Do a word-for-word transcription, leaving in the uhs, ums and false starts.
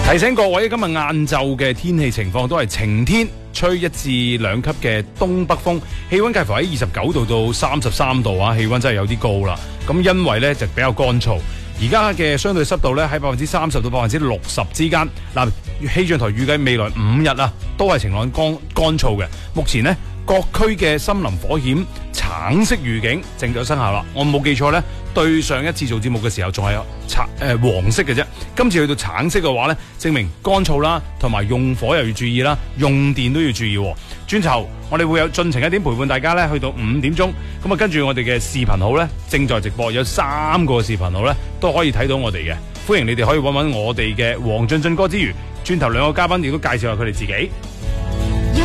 提醒各位，今日晏晝嘅天氣情況都係晴天，吹一至兩級嘅東北風，氣溫介乎喺二十九度到三十三度啊，氣溫真係有啲高啦。咁因為呢就比較乾燥，而家嘅相對濕度呢喺百分之三十到百分之六十之間。嗱，氣象台預計未來五日啊都係晴朗乾乾燥嘅。目前呢，各區嘅森林火險橙色預警正在生效啦。我冇記錯呢，對上一次做節目嘅時候仲係橙誒黃色嘅啫，今次去到橙色嘅話呢，證明乾燥啦，同埋用火又要注意啦，用電都要注意。轉頭我哋會有盡情一點陪伴大家呢，去到五點鐘，咁啊跟住我哋嘅視頻號呢，正在直播，有三個視頻號呢都可以睇到我哋嘅，歡迎你哋可以揾揾我哋嘅黃俊俊哥之餘，轉頭兩個嘉賓亦都介紹下佢哋自己。